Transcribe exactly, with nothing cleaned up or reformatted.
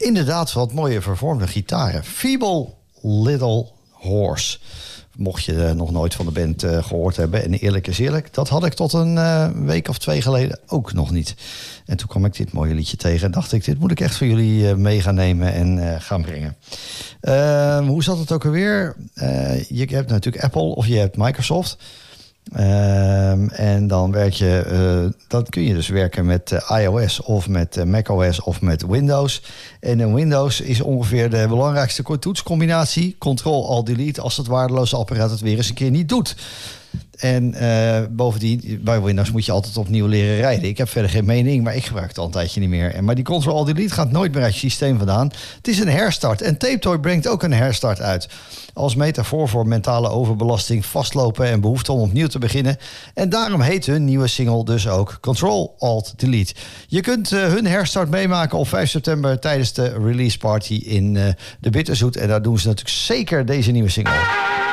inderdaad wat mooie vervormde gitaren. Feeble Little Horse. Mocht je uh, nog nooit van de band uh, gehoord hebben. En eerlijk is eerlijk, dat had ik tot een uh, week of twee geleden ook nog niet. En toen kwam ik dit mooie liedje tegen en dacht ik, dit moet ik echt voor jullie uh, mee gaan nemen en uh, gaan brengen. Uh, hoe zat het ook alweer? Uh, je hebt natuurlijk Apple of je hebt Microsoft. Uh, en dan werk je, uh, dan kun je dus werken met uh, iOS of met uh, macOS of met Windows. En in Windows is ongeveer de belangrijkste toetscombinatie Ctrl-Alt-Delete als het waardeloze apparaat het weer eens een keer niet doet. En uh, bovendien, bij Windows moet je altijd opnieuw leren rijden. Ik heb verder geen mening, maar ik gebruik het al een tijdje niet meer. En, maar die Ctrl-Alt-Delete gaat nooit meer uit je systeem vandaan. Het is een herstart. En Tapetoy brengt ook een herstart uit. Als metafoor voor mentale overbelasting, vastlopen en behoefte om opnieuw te beginnen. En daarom heet hun nieuwe single dus ook Ctrl-Alt-Delete. Je kunt uh, hun herstart meemaken op vijf september tijdens de release party in uh, de Bitterzoet. En daar doen ze natuurlijk zeker deze nieuwe single.